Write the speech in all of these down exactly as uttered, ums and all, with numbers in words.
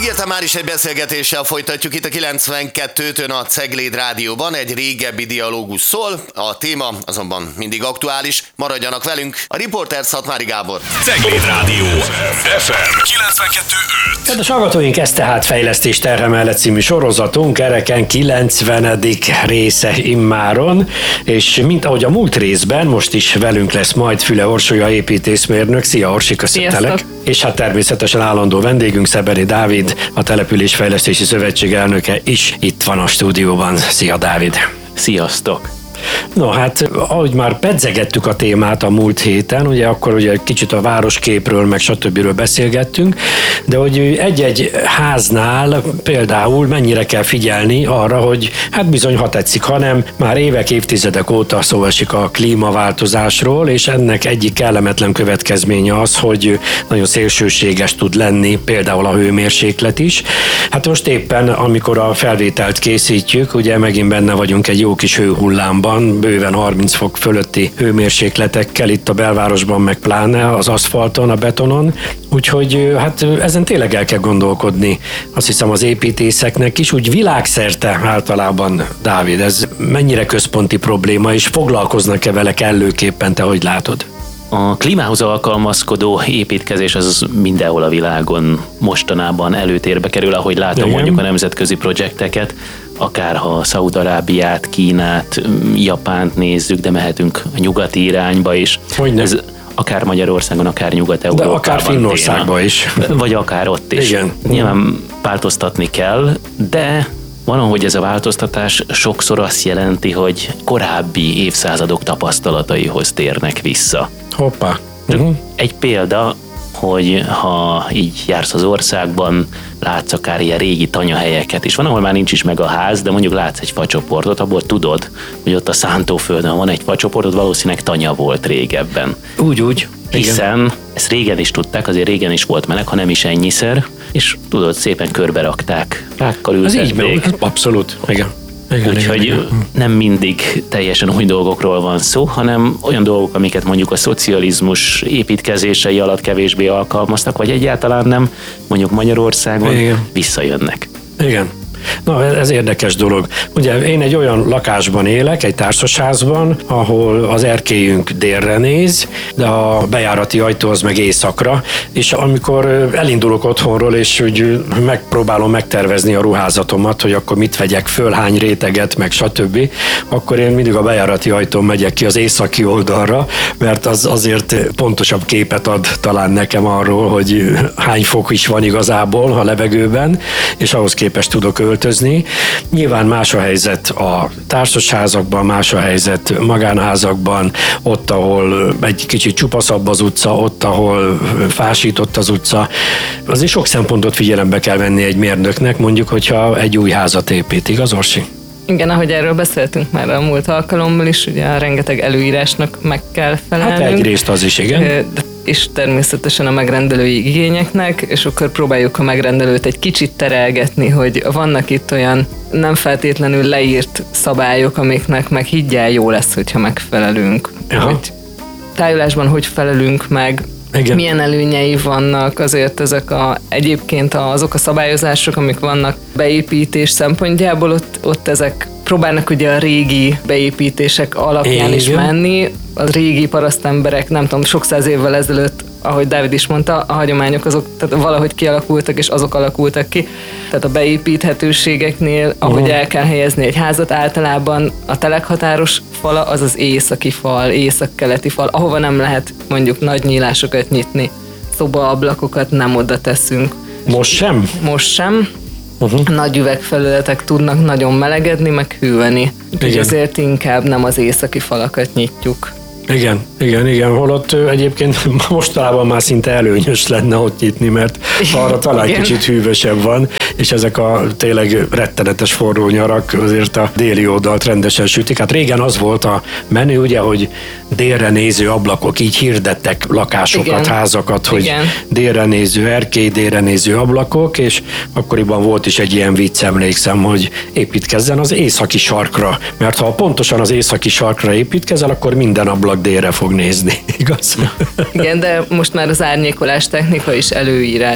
Ígértem, már is egy beszélgetéssel folytatjuk itt a kilencvenkettőtön a Cegléd Rádióban. Egy régebbi dialógus szól, a téma azonban mindig aktuális. Maradjanak velünk. A riporter Szatmári Gábor. Cegléd Rádió ef em kilencvenkettő öt. Kedves hallgatóink, ez tehát Fejlesztés terhe mellett című sorozatunk, ereken kilencvenedik része immáron, és mint ahogy a múlt részben, most is velünk lesz majd Füle Orsolya építészmérnök. Szia Orsi, köszöntelek! És hát természetesen állandó vendégünk, Szeberi Dávid, a Településfejlesztési Szövetség elnöke is itt van a stúdióban. Szia Dávid! Sziasztok! No hát, ahogy már pedzegettük a témát a múlt héten, ugye akkor ugye kicsit a városképről, meg stb. Beszélgettünk, de hogy egy-egy háznál például mennyire kell figyelni arra, hogy hát bizony, ha tetszik, hanem már évek, évtizedek óta szó esik a klímaváltozásról, és ennek egyik kellemetlen következménye az, hogy nagyon szélsőséges tud lenni például a hőmérséklet is. Hát most éppen, amikor a felvételt készítjük, ugye megint benne vagyunk egy jó kis hőhullámban, bőven harminc fok fölötti hőmérsékletekkel itt a belvárosban, meg pláne az aszfalton, a betonon. Úgyhogy hát ezen tényleg el kell gondolkodni. Azt hiszem az építészeknek is, úgy világszerte általában, Dávid, ez mennyire központi probléma, és foglalkoznak-e vele kellőképpen, te hogy látod? A klímához alkalmazkodó építkezés az mindenhol a világon mostanában előtérbe kerül, ahogy látom. Igen. Mondjuk a nemzetközi projekteket, akár ha Szaúd-Arábiát, Kínát, Japánt nézzük, de mehetünk a nyugati irányba is. Hogyne? Ez akár Magyarországon, akár Nyugat-Európában. De akár Finnországban is. Vagy akár ott is. Igen. Nyilván változtatni kell, de valahogy ez a változtatás sokszor azt jelenti, hogy korábbi évszázadok tapasztalataihoz térnek vissza. Hoppá. Uh-huh. Egy példa, hogy ha így jársz az országban, látsz akár ilyen régi tanyahelyeket is. Van, ahol már nincs is meg a ház, de mondjuk látsz egy facsoportot, abból tudod, hogy ott a szántóföldön van egy facsoportot, valószínűleg tanya volt régebben. Úgy, úgy. Hiszen igen. Ezt régen is tudták, azért régen is volt meleg, ha nem is ennyiszer, és tudod, szépen körbe rakták, rákkal ültették. Abszolút, igen. Úgyhogy nem mindig teljesen új dolgokról van szó, hanem olyan dolgok, amiket mondjuk a szocializmus építkezései alatt kevésbé alkalmaztak, vagy egyáltalán nem, mondjuk Magyarországon igen. visszajönnek. Igen. Na, ez érdekes dolog. Ugye én egy olyan lakásban élek, egy társasházban, ahol az erkélyünk délre néz, de a bejárati ajtó az meg északra, és amikor elindulok otthonról, és úgy megpróbálom megtervezni a ruházatomat, hogy akkor mit vegyek föl, hány réteget, meg stb., akkor én mindig a bejárati ajtón megyek ki az északi oldalra, mert az azért pontosabb képet ad talán nekem arról, hogy hány fok is van igazából a levegőben, és ahhoz képest tudok öltözni. Nyilván más a helyzet a társasházakban, más a helyzet magánházakban, ott, ahol egy kicsit csupaszabb az utca, ott, ahol fásított az utca. Azért sok szempontot figyelembe kell venni egy mérnöknek, mondjuk, hogyha egy új házat épít, igaz, Orsi? Igen, ahogy erről beszéltünk már a múlt alkalommal is, ugye a rengeteg előírásnak meg kell felelnünk. Hát egyrészt az is, igen. De és természetesen a megrendelői igényeknek, és akkor próbáljuk a megrendelőt egy kicsit terelgetni, hogy vannak itt olyan nem feltétlenül leírt szabályok, amiknek meg higgyel jó lesz, hogyha megfelelünk. Aha. Hogy tájolásban hogy felelünk meg, igen. Milyen előnyei vannak, azért ezek a, egyébként azok a szabályozások, amik vannak beépítés szempontjából, ott, ott ezek próbálnak ugye a régi beépítések alapján is menni. A régi parasztemberek, nem tudom, sok száz évvel ezelőtt, ahogy Dávid is mondta, a hagyományok azok tehát valahogy kialakultak, és azok alakultak ki. Tehát a beépíthetőségeknél, ahogy uh-huh. el kell helyezni egy házat, általában a telekhatáros fala az az északi fal, északkeleti fal, ahova nem lehet mondjuk nagy nyílásokat nyitni. Szobaablakokat nem oda teszünk. Most sem? Most sem. Uh-huh. Nagy üvegfelületek tudnak nagyon melegedni, meg hűlni. Úgyhogy azért inkább nem az északi falakat nyitjuk. Igen, igen, igen, holott egyébként mostanában már szinte előnyös lenne ott nyitni, mert arra talán igen. kicsit hűvösebb van, és ezek a tényleg rettenetes forró nyarak azért a déli oldalt rendesen sütik. Hát régen az volt a menü, ugye, hogy délre néző ablakok, így hirdettek lakásokat, igen. házakat, hogy igen. délre néző erkély, délre néző ablakok, és akkoriban volt is egy ilyen vicc, emlékszem, hogy építkezzen az északi sarkra, mert ha pontosan az északi sarkra építkezel, akkor minden ablak délre fog nézni, igaz? Igen, de most már az árnyékolás technika is előírás.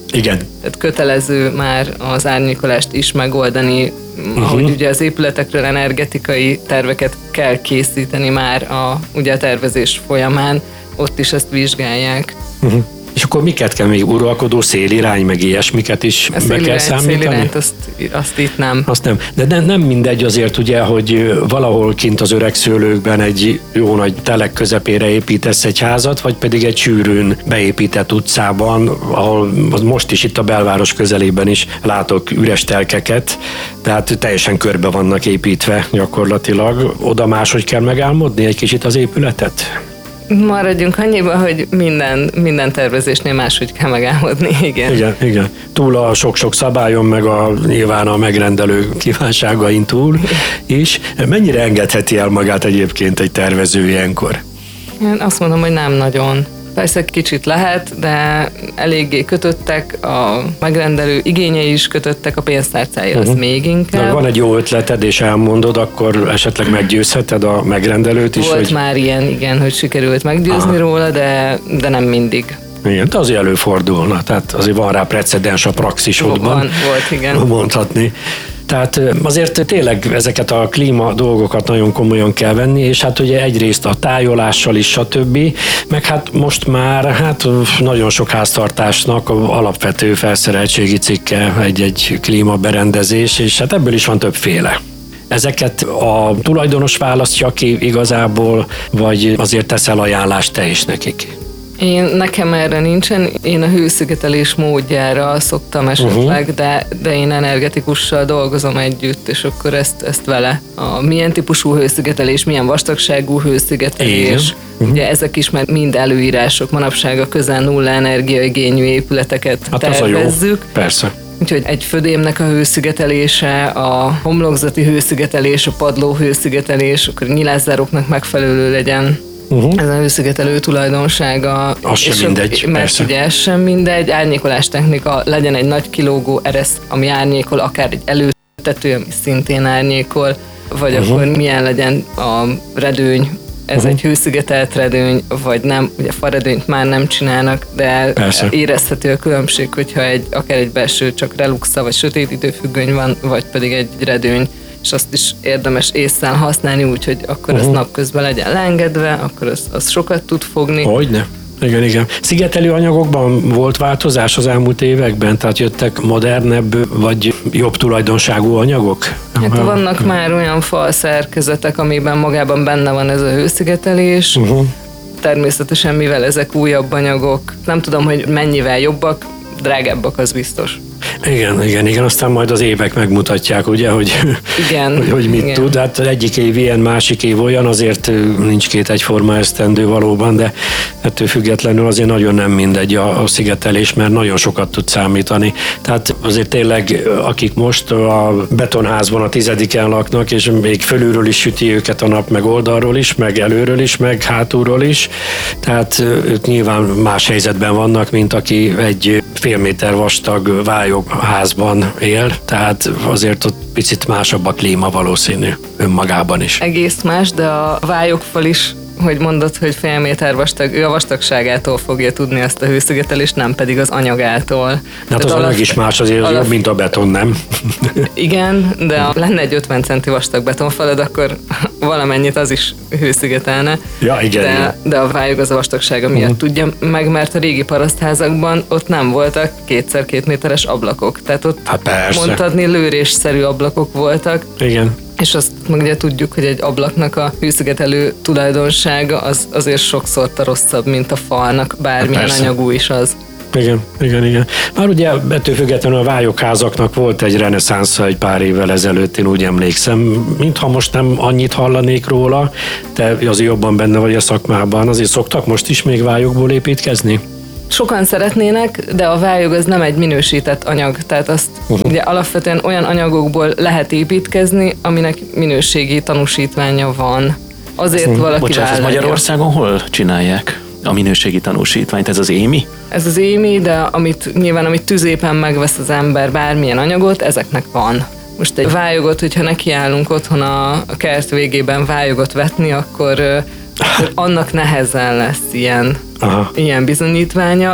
Igen. Tehát kötelező már az árnyékolást is megoldani, uh-huh. ahogy ugye az épületekről energetikai terveket kell készíteni már a, ugye a tervezés folyamán, ott is ezt vizsgálják. Uh-huh. És akkor miket kell még, uralkodó szélirány, meg ilyesmiket is a be kell számítani? Szélirányt, azt, azt itt nem. Azt nem. De nem, nem mindegy azért ugye, hogy valahol kint az öreg szőlőkben egy jó nagy telek közepére építesz egy házat, vagy pedig egy sűrűn beépített utcában, ahol most is itt a belváros közelében is látok üres telkeket, tehát teljesen körbe vannak építve gyakorlatilag. Oda máshogy kell megálmodni egy kicsit az épületet? Maradjunk annyiban, hogy minden, minden tervezésnél máshogy kell megálmodni, igen. Igen, igen. Túl a sok-sok szabályon, meg a, nyilván a megrendelő kívánságain túl is. Mennyire engedheti el magát egyébként egy tervező ilyenkor? Én azt mondom, hogy nem nagyon. Persze kicsit lehet, de eléggé kötöttek, a megrendelő igényei is kötöttek, a pénztárcája uh-huh. az még inkább. De van egy jó ötleted, és elmondod, akkor esetleg meggyőzheted a megrendelőt is? Volt hogy... már ilyen, igen, hogy sikerült meggyőzni Aha. róla, de, de nem mindig. Igen, de azért előfordulna, tehát azért van rá precedens a praxisodban. Van, volt, igen. Mondhatni. Tehát azért tényleg ezeket a klíma dolgokat nagyon komolyan kell venni, és hát ugye egyrészt a tájolással is, stb. Meg hát most már hát nagyon sok háztartásnak a alapvető felszereltségi cikke egy-egy klímaberendezés, és hát ebből is van többféle. Ezeket a tulajdonos választja ki igazából, vagy azért teszel ajánlást te is nekik? Én, nekem erre nincsen, én a hőszigetelés módjára szoktam esetleg, uh-huh. de, de én energetikussal dolgozom együtt, és akkor ezt, ezt vele. A milyen típusú hőszigetelés, milyen vastagságú hőszigetelés, uh-huh. ugye ezek is már mind előírások, manapság a közel nulla energiaigényű épületeket hát tervezzük. Persze. Úgyhogy egy födémnek a hőszigetelése, a homlokzati hőszigetelés, a padló hőszigetelés, akkor a nyilászáróknak megfelelő legyen. Uh-huh. Ez a hőszigetelő tulajdonsága. Az sem mindegy, mert persze. ugye ez sem mindegy, árnyékolás technika, legyen egy nagy kilógó eresz, ami árnyékol, akár egy előtető, ami szintén árnyékol, vagy uh-huh. akkor milyen legyen a redőny, ez uh-huh. egy hőszigetelt redőny, vagy nem, ugye faredőnyt már nem csinálnak, de persze. érezhető a különbség, hogyha egy, akár egy belső csak reluxa, vagy sötét időfüggöny van, vagy pedig egy redőny, és azt is érdemes ésszel használni, úgyhogy akkor uh-huh. ez napközben legyen leengedve, akkor az, az sokat tud fogni. Hogyne? Igen, igen. Szigetelő anyagokban volt változás az elmúlt években? Tehát jöttek modernebb vagy jobb tulajdonságú anyagok? Hát vannak már olyan falszerkezetek, amiben magában benne van ez a hőszigetelés. Uh-huh. Természetesen, mivel ezek újabb anyagok, nem tudom, hogy mennyivel jobbak, drágábbak, az biztos. Igen, igen, igen, aztán majd az évek megmutatják, ugye, hogy, igen, hogy, hogy mit igen. tud. Hát egyik év ilyen, másik év olyan, azért nincs két egyforma esztendő valóban, de ettől függetlenül azért nagyon nem mindegy a, a szigetelés, mert nagyon sokat tud számítani. Tehát azért tényleg, akik most a betonházban a tizediken laknak, és még fölülről is süti őket a nap, meg oldalról is, meg előről is, meg hátulról is, tehát ők nyilván más helyzetben vannak, mint aki egy fél méter vastag vályóházban él, tehát azért ott picit másabb a klíma valószínű önmagában is. Egész más, de a vályogfal is, hogy mondod, hogy fél méter vastag, ő a vastagságától fogja tudni ezt a hőszigetelést, nem pedig az anyagától. Hát az anyag is más, azért az alap... jobb, mint a beton, nem? Igen, de ha lenne egy ötven centi vastag betonfalad, akkor valamennyit az is hőszigetelne. Ja, igen, de, igen. de a vályog az a vastagsága miatt uh-huh. tudja meg, mert a régi parasztházakban ott nem voltak kétszer két méteres ablakok. Tehát ott hát mondhatni lőrésszerű ablakok voltak. Igen. És azt meg ugye tudjuk, hogy egy ablaknak a hőszigetelő tulajdonsága az azért sokszor rosszabb, mint a falnak, bármilyen hát anyagú is az. Igen, igen, igen. Már ugye ettől függetlenül a vályogházaknak volt egy reneszánsza egy pár évvel ezelőtt, én úgy emlékszem, mintha most nem annyit hallanék róla, de azért jobban benne vagy a szakmában. Azért szoktak most is még vályogból építkezni? Sokan szeretnének, de a vályog az nem egy minősített anyag, tehát azt uh-huh. ugye alapvetően olyan anyagokból lehet építkezni, aminek minőségi tanúsítványa van. Azért uh-huh. valaki Bocsánat, ez Magyarországon hol csinálják a minőségi tanúsítványt? Ez az émi? Ez az émi, de amit nyilván amit tüzépen megvesz az ember bármilyen anyagot, ezeknek van. Most egy vályogot, hogyha nekiállunk otthon a, a kert végében vályogot vetni, akkor, akkor annak nehezen lesz ilyen, ilyen bizonyítványa.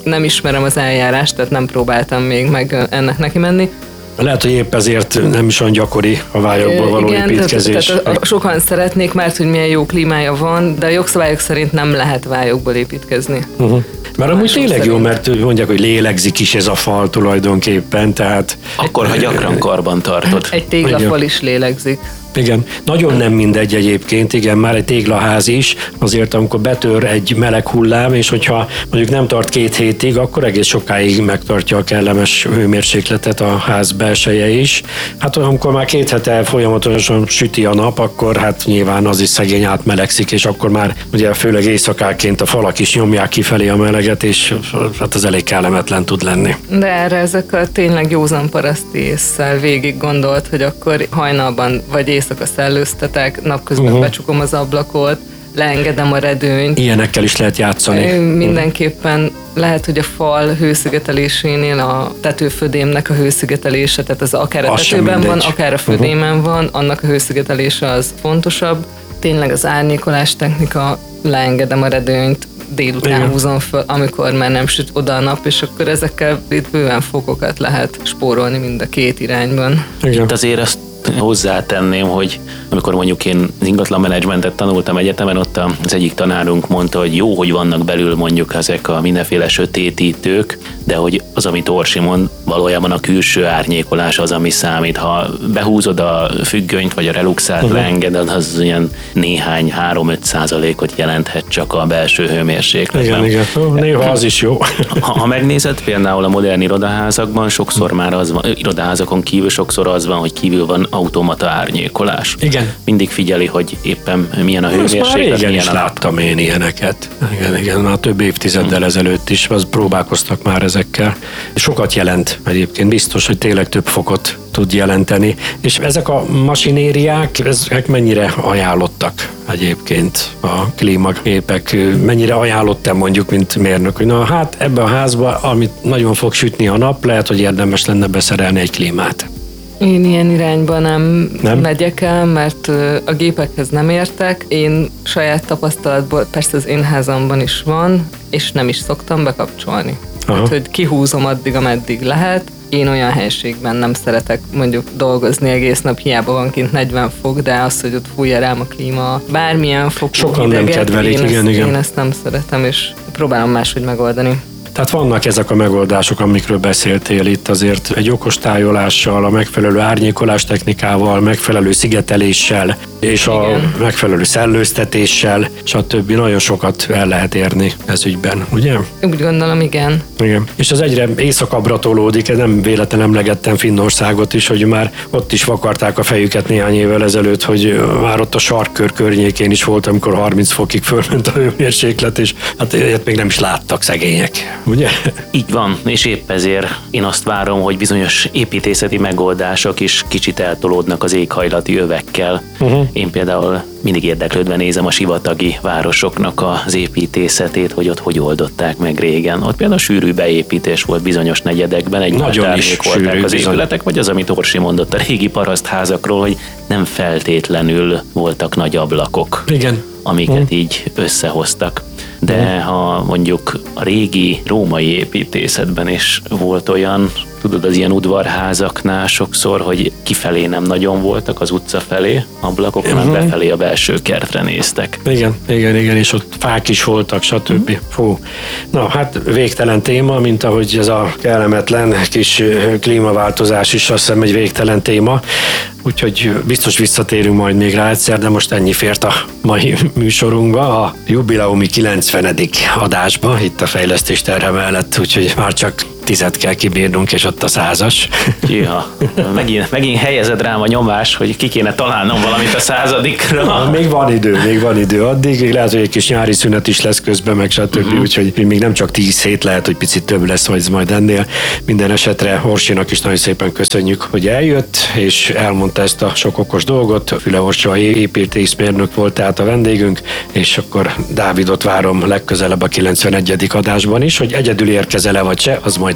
nem ismerem az eljárást, tehát nem próbáltam még meg ennek neki menni. Lehet, hogy épp ezért nem is olyan gyakori a vályokból való igen, építkezés. Tehát, tehát sokan szeretnék, mert hogy milyen jó klímája van, de a jogszabályok szerint nem lehet vályokból építkezni. Uh-huh. Mert amúgy tényleg jó, mert mondják, hogy lélegzik is ez a fal tulajdonképpen, tehát... Akkor, ha gyakran karban tartod. Egy téglafal is lélegzik. Igen, nagyon nem mindegy egyébként, igen, már egy téglaház is, azért amikor betör egy meleg hullám, és hogyha mondjuk nem tart két hétig, akkor egész sokáig megtartja a kellemes hőmérsékletet a ház belseje is. Hát amikor már két hete folyamatosan süti a nap, akkor hát nyilván az is szegény átmelegszik, és akkor már ugye főleg éjszakáként a falak is nyomják kifelé a meleget, és hát az elég kellemetlen tud lenni. De erre ezek a tényleg józan paraszti ésszel végig gondolt, hogy akkor hajnalban vagy éjszaka szellőztetek, napközben uh-huh. becsukom az ablakot, leengedem a redőnyt. Ilyenekkel is lehet játszani. Mindenképpen lehet, hogy a fal hőszigetelésénél a tetőfödémnek a hőszigetelése, tehát az akár a az tetőben van, akár a födémen uh-huh. van, annak a hőszigetelése az fontosabb. Tényleg az árnyékolás technika, leengedem a redőnyt, délután igen. húzom föl, amikor már nem süt oda a nap, és akkor ezekkel itt bőven fokokat lehet spórolni mind a két irányban. Igen. Itt azért azt hozzátenném, hogy amikor mondjuk én az ingatlan menedzsmentet tanultam egyetemen, ott az egyik tanárunk mondta, hogy jó, hogy vannak belül mondjuk ezek a mindenféle sötétítők, de hogy az, amit Orsi mond, valójában a külső árnyékolás az, ami számít. Ha behúzod a függönyt, vagy a reluxát, uh-huh. leengeded, az ilyen néhány három-öt százalékot jelenthet csak a belső hőmérséklet. Igen, igen. Néha az is jó. Ha, ha megnézed, például a modern irodaházakban sokszor már az van, irodaházakon kívül sokszor az van, hogy kívül van automata árnyékolás. Igen. Mindig figyeli, hogy éppen milyen a hőmérséklet. Régen milyen is a láttam én ilyeneket. Igen, igen, már több évtizeddel hmm. ezelőtt is az próbálkoztak már ezekkel. Sokat jelent egyébként, biztos, hogy tényleg több fokot tud jelenteni. És ezek a masinériák, ezek mennyire ajánlottak egyébként a klímagépek? Mennyire ajánlottam mondjuk, mint mérnök, hogy na hát ebbe a házba, amit nagyon fog sütni a nap, lehet, hogy érdemes lenne beszerelni egy klímát. Én ilyen irányba nem, nem megyek el, mert a gépekhez nem értek. Én saját tapasztalatból, persze az én házamban is van, és nem is szoktam bekapcsolni. Tehát, hogy kihúzom addig, ameddig lehet. Én olyan helységben nem szeretek mondjuk dolgozni egész nap, hiába van kint negyven fok, de az, hogy ott fújja rám a klíma bármilyen fokú sokan ideget, nem kedvelik, én, igen, ezt, igen. én ezt nem szeretem, és próbálom máshogy megoldani. Tehát vannak ezek a megoldások, amikről beszéltél itt, azért egy okos tájolással, a megfelelő árnyékolás technikával, megfelelő szigeteléssel, és a igen. megfelelő szellőztetéssel, stb. Nagyon sokat el lehet érni ez ügyben, ugye? Úgy gondolom, igen. Igen. És az egyre északabbra tolódik, nem véletlenül emlegettem Finnországot is, hogy már ott is vakarták a fejüket néhány évvel ezelőtt, hogy már ott a sarkkör környékén is volt, amikor harminc fokig fölment a hőmérséklet, és hát ilyet még nem is láttak szegények, ugye? Így van, és épp ezért én azt várom, hogy bizonyos építészeti megoldások is kicsit eltolódnak az éghajlati övekkel. Uh-huh. Én például mindig érdeklődve nézem a sivatagi városoknak az építészetét, hogy ott hogy oldották meg régen. Ott például sűrű beépítés volt bizonyos negyedekben, egymást árnyékolták az épületek, vagy az, amit Orsi mondott a régi parasztházakról, hogy nem feltétlenül voltak nagy ablakok, igen. amiket uh-huh. így összehoztak. De uh-huh. ha mondjuk a régi római építészetben is volt olyan, tudod, az ilyen udvarházaknál sokszor, hogy kifelé nem nagyon voltak az utca felé ablakok, hanem uh-huh. befelé a belső kertre néztek. Igen, igen, igen, és ott fák is voltak, stb. Uh-huh. Fú. Na, hát végtelen téma, mint ahogy ez a kellemetlen kis klímaváltozás is azt hiszem egy végtelen téma, úgyhogy biztos visszatérünk majd még rá egyszer, de most ennyi fért a mai műsorunkba, a jubileumi kilencvenedik adásba, itt a fejlesztés terhe mellett, úgyhogy már csak tizet kell kibírnunk, és ott a százas. Jha, megint, megint helyezed rám a nyomás, hogy ki kéne találnom valamit a századikra. Na, még van idő, még van idő addig, lehet, hogy egy kis nyári szünet is lesz közben, meg stb. Uh-huh. Úgyhogy még nem csak tíz hét, lehet, hogy picit több lesz majd, majd ennél. Minden esetre Orsinak is nagyon szépen köszönjük, hogy eljött, és elmondta ezt a sok okos dolgot. Füle Orsi építészmérnök volt tehát a vendégünk, és akkor Dávidot várom legközelebb a kilencvenegyedik adásban is, hogy egyedül érkezel-e vagy se, az majd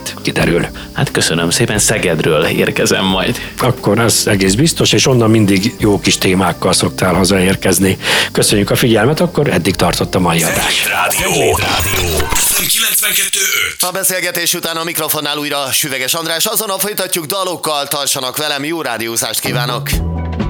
majd kiderül. Hát köszönöm szépen, Szegedről érkezem majd. Akkor ez egész biztos, és onnan mindig jó kis témákkal szoktál hazaérkezni. Köszönjük a figyelmet, akkor eddig tartott a mai adás. Rádió. Rádió. kilencvenkettő öt. A beszélgetés után a mikrofonnál újra Süveges András, azonnal folytatjuk dalokkal, tartsanak velem, jó rádiózást kívánok!